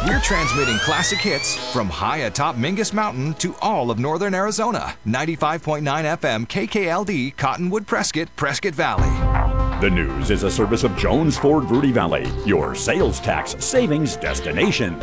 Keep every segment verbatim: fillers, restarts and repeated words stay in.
We're transmitting classic hits from high atop Mingus Mountain to all of northern Arizona. ninety-five point nine F M K K L D, Cottonwood, Prescott, Prescott Valley. The News is a service of Jones Ford Verde Valley, your sales tax savings destination.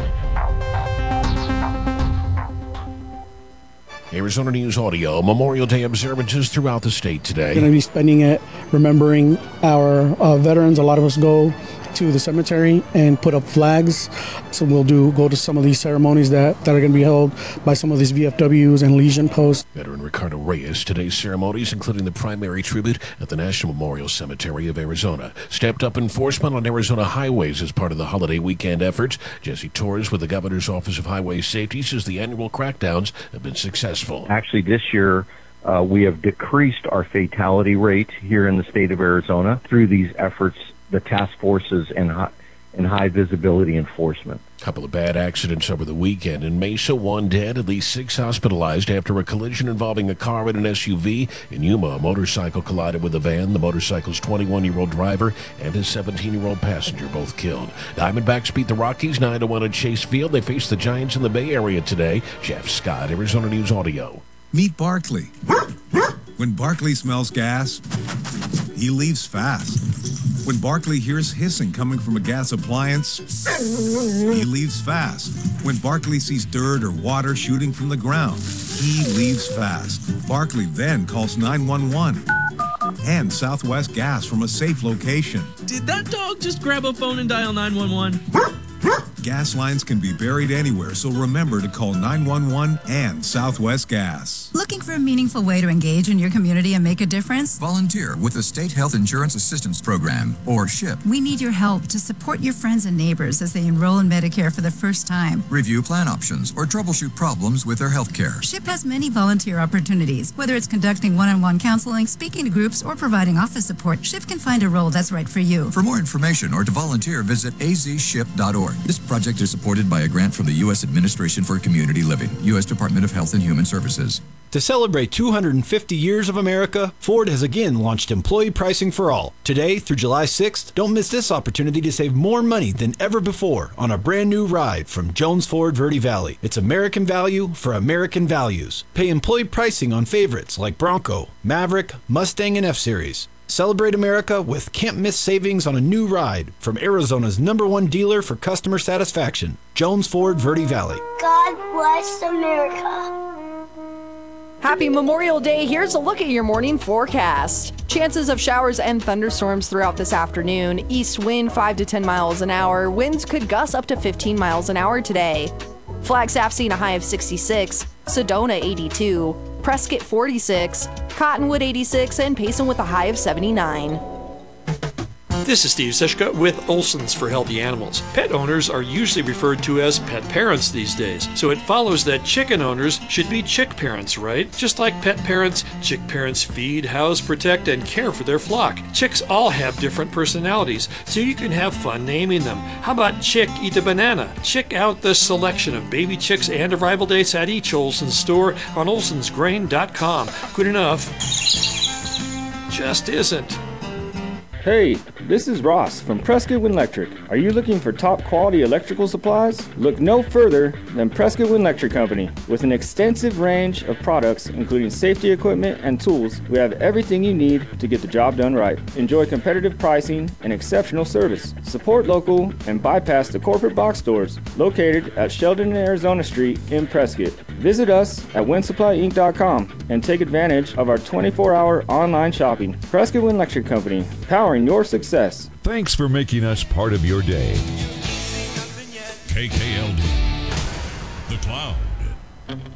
Arizona News Audio, Memorial Day observances throughout the state today. Going to be spending it remembering our uh, veterans. A lot of us go to the cemetery and put up flags. So we'll do go to some of these ceremonies that, that are going to be held by some of these V F Ws and Legion posts. Veteran Ricardo Reyes. Today's ceremonies, including the primary tribute at the National Memorial Cemetery of Arizona. Stepped up enforcement on Arizona highways as part of the holiday weekend efforts. Jesse Torres with the Governor's Office of Highway Safety says the annual crackdowns have been successful. Actually, this year, uh, we have decreased our fatality rate here in the state of Arizona through these efforts, the task forces and high, and high visibility enforcement. A couple of bad accidents over the weekend. In Mesa, one dead, at least six hospitalized after a collision involving a car and an S U V. In Yuma, a motorcycle collided with a van. The motorcycle's twenty-one-year-old driver and his seventeen-year-old passenger both killed. Diamondbacks beat the Rockies nine to one at Chase Field. They face the Giants in the Bay Area today. Jeff Scott, Arizona News Audio. Meet Barkley. When Barkley smells gas, he leaves fast. When Barkley hears hissing coming from a gas appliance, he leaves fast. When Barkley sees dirt or water shooting from the ground, he leaves fast. Barkley then calls nine one one and Southwest Gas from a safe location. Did that dog just grab a phone and dial nine one one? Gas lines can be buried anywhere, so remember to call nine one one and Southwest Gas. Looking for a meaningful way to engage in your community and make a difference? Volunteer with the State Health Insurance Assistance Program, or SHIP. We need your help to support your friends and neighbors as they enroll in Medicare for the first time. Review plan options or troubleshoot problems with their health care. SHIP has many volunteer opportunities. Whether it's conducting one-on-one counseling, speaking to groups, or providing office support, SHIP can find a role that's right for you. For more information or to volunteer, visit a z ship dot org. This project is supported by a grant from the U S Administration for Community Living, U S Department of Health and Human Services. To celebrate two hundred fifty years of America, Ford has again launched Employee Pricing for All. Today through July sixth, don't miss this opportunity to save more money than ever before on a brand new ride from Jones Ford Verde Valley. It's American value for American values. Pay employee pricing on favorites like Bronco, Maverick, Mustang, and F-Series. Celebrate America with can't-miss savings on a new ride from Arizona's number one dealer for customer satisfaction, Jones Ford Verde Valley. God bless America. Happy Memorial Day. Here's a look at your morning forecast. Chances of showers and thunderstorms throughout this afternoon. East wind five to ten miles an hour. Winds could gust up to fifteen miles an hour today. Flagstaff seeing a high of sixty-six. Sedona eighty-two. Prescott forty-six. Cottonwood eighty-six. And Payson with a high of seventy-nine. This is Steve Sishka with Olson's for Healthy Animals. Pet owners are usually referred to as pet parents these days, so it follows that chicken owners should be chick parents, right? Just like pet parents, chick parents feed, house, protect, and care for their flock. Chicks all have different personalities, so you can have fun naming them. How about Chick Eat a Banana? Check out the selection of baby chicks and arrival dates at each Olson's store on olsons grain dot com. Good enough just isn't. Hey, this is Ross from Prescott Wind Electric. Are you looking for top quality electrical supplies? Look no further than Prescott Wind Electric Company. With an extensive range of products, including safety equipment and tools, we have everything you need to get the job done right. Enjoy competitive pricing and exceptional service. Support local and bypass the corporate box stores located at Sheldon and Arizona Street in Prescott. Visit us at wind supply inc dot com and take advantage of our twenty-four hour online shopping. Prescott Wind Electric Company, powering your success. Thanks for making us part of your day. K K L D, The Cloud.